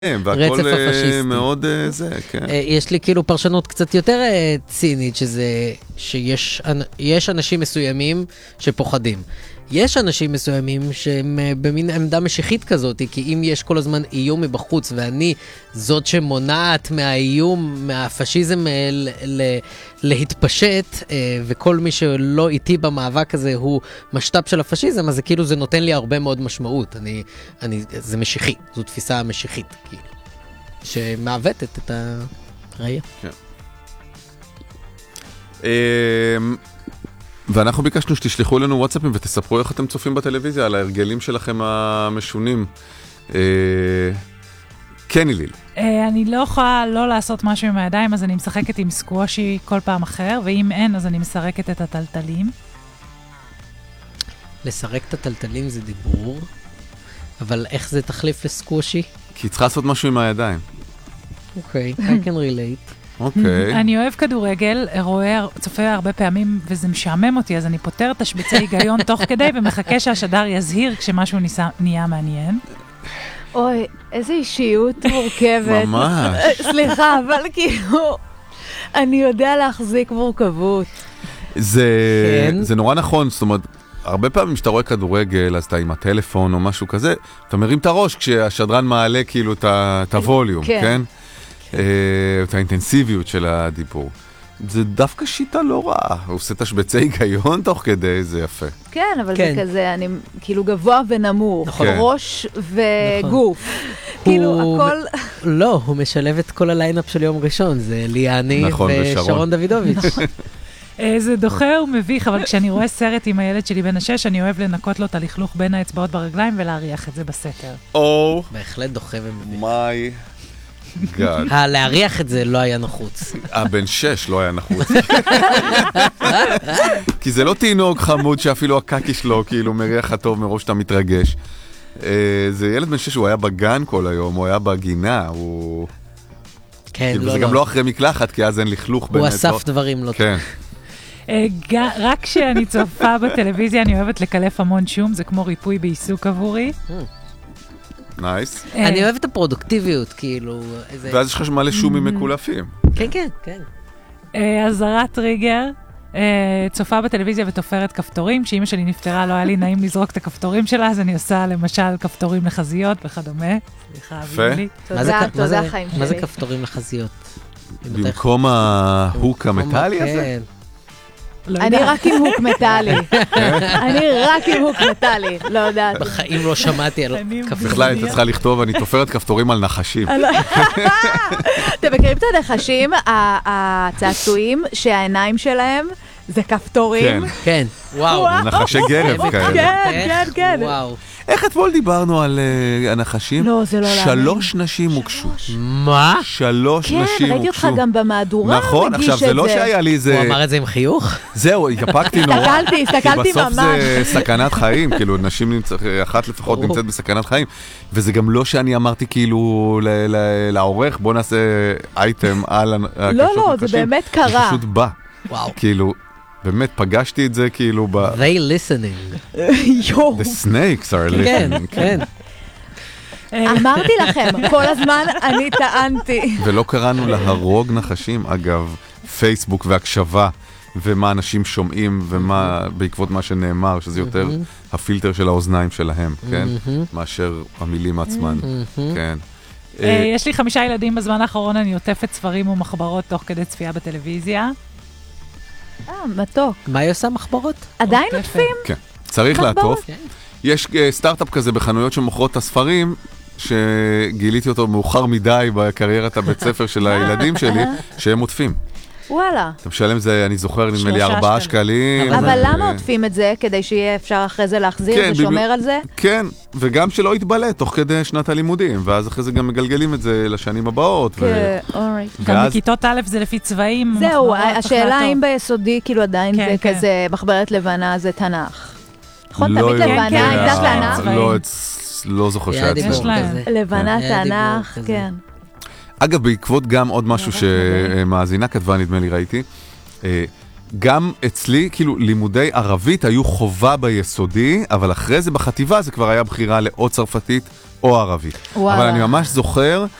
רצף הפשיסטי. מאוד זה, כן. יש לי כאילו פרשנות קצת יותר צינית, שיש אנשים מסוימים שפוחדים. יש אנשים מסוימים שהם במין עמדה משיחית כזאת, כי אם יש כל הזמן איום מבחוץ, ואני זאת שמונעת מהאיום, מהפשיזם להתפשט, וכל מי שלא איתי במאבק הזה הוא משת"פ של הפשיזם, אז זה כאילו זה נותן לי הרבה מאוד משמעות. זה משיחי, זו תפיסה משיחית, כאילו, שמעוותת את הראייה. כן. ואנחנו ביקשנו שתשלחו לנו וואטסאפים ותספרו איך אתם צופים בטלוויזיה, על ההרגלים שלכם המשונים. כן, איליל. אני לא יכולה לא לעשות משהו עם הידיים, אז אני משחקת עם סקוושי כל פעם אחר, ואם אין, אז אני משחקת את הטלטלים. לשחק את הטלטלים זה דיבור, אבל איך זה תחליף לסקוושי? כי צריכה לעשות משהו עם הידיים. אוקיי, I can relate. אוקיי. אני אוהב כדורגל, צופה הרבה פעמים, וזה משעמם אותי, אז אני פותר תשבצי היגיון תוך כדי, ומחכה שהשדר יזהיר כשמשהו נהיה מעניין. אוי, איזו אישיות מורכבת. ממש. סליחה, אבל כאילו, אני יודע להחזיק מורכבות. זה נורא נכון, זאת אומרת, הרבה פעמים שאתה רואה כדורגל, אז אתה עם הטלפון או משהו כזה, אתה מרים את הראש כשהשדרן מעלה כאילו את הווליום, כן? את האינטנסיביות של הדיבור. זה דווקא שיטה לא רעה. הוא עושה תשבצי היגיון תוך כדי, זה יפה. כן, אבל זה כזה, אני כאילו גבוה ונמוך, ראש וגוף. כאילו הכל... לא, הוא משלב את כל הליינאפ של יום ראשון, זה ליאני ושרון דוידוביץ'. זה דוחה ומביך, אבל כשאני רואה סרט עם הילד שלי בן 6, אני אוהב לנקות לו את הלכלוך בין האצבעות ברגליים ולהריח את זה בסתר. בהחלט דוחה ומביך. להריח את זה לא היה נחוץ. בן 6 לא היה נחוץ. כי זה לא תינוק חמוד שאפילו הקקי שלו כאילו מריח הטוב מראש שאתה מתרגש. זה ילד בן 6, הוא היה בגן כל היום, הוא היה בגינה, הוא... כן, וזה גם לא אחרי מקלחת, כי אז אין לכלוך. הוא אסף דברים לא טוב. רק כשאני צופה בטלוויזיה אני אוהבת לקלף המון שום, זה כמו ריפוי בעיסוק עבורי. נייס. אני אוהב את הפרודוקטיביות, כאילו... ואז יש לך מלא שומים מקולפים. כן, כן, כן. עזרת טריגר, צופה בטלוויזיה ותופרת כפתורים, שאמא שלי נפטרה, לא היה לי נעים לזרוק את הכפתורים שלה, אז אני עושה למשל כפתורים לחזיות וכדומה. סליחה, אביבי. תודה חיים שלי. מה זה כפתורים לחזיות? במקום ההוק המטלי הזה? אני רק עם הוק מטלי. לא יודעת. בחיים לא שמעתי על כפתורים. בכלל, אתה צריכה לכתוב, אני תופרת כפתורים על נחשים. אתם מכירים את הנחשים, הצעצועים, שהעיניים שלהם זה כפתורים? כן. וואו. נחשי גרב כאלה. כן, כן. וואו. איך אתמול דיברנו על הנחשים? לא, זה לא להאמין. 3 נשים הוגשו. מה? 3 נשים הוגשו. כן, ראיתי אותך גם במהדורה. נכון, עכשיו זה לא שהיה לי איזה... הוא אמר את זה עם חיוך? זהו, התאפקתי נורא. הסתכלתי כי בסוף זה סכנת חיים, כאילו נשים אחת לפחות נמצאת בסכנת חיים, וזה גם לא שאני אמרתי כאילו לעורך, בוא נעשה אייטם על הקשות לא, לא, זה באמת קרה. זה פשוט בא. וואו. כאילו... באמת, פגשתי את זה כאילו They listening. The snakes are listening. כן, כן. אמרתי לכם, כל הזמן אני טענתי. ולא קראנו להרוג נחשים, אגב, פייסבוק והקשבה, ומה אנשים שומעים, ומה, בעקבות מה שנאמר, שזה יותר הפילטר של האוזניים שלהם, כן? מאשר המילים עצמן, כן. יש לי 5 ילדים בזמן האחרון, אני עוטפת ספרים ומחברות תוך כדי צפייה בטלוויזיה. מתוק. מה היא עושה מחברות? עדיין עוטפים? כן, צריך לעטוף. יש סטארט-אפ כזה בחנויות שמוכרות את הספרים, שגיליתי אותו מאוחר מדי בקריירת הבית ספר של הילדים שלי, שהם עוטפים. וואלה. אתה משלם זה, אני זוכר, נדמה לי 4 שקלים. אבל למה עוטפים את זה? כדי שיהיה אפשר אחרי זה להחזיר ושומר על זה? כן, וגם שלא יתבלט תוך כדי שנת הלימודים, ואז אחרי זה גם מגלגלים את זה לשנים הבאות. גם בכיתות א' זה לפי צבעים. זהו, השאלה האם ביסודי, כאילו עדיין זה כזה מחברת לבנה, זה תנ"ך. נכון, תמיד לבנה הייתה תנ"ך. לא זוכר שהיה צבעים. לבנה תנ"ך, כן. אגב, בעקבות גם עוד משהו שמאזינה כתבה, נדמה לי, ראיתי, גם אצלי, כאילו, לימודי ערבית היו חובה ביסודי, אבל אחרי זה בחטיבה זה כבר היה בחירה לעוד צרפתית או ערבית. אבל אני ממש זוכר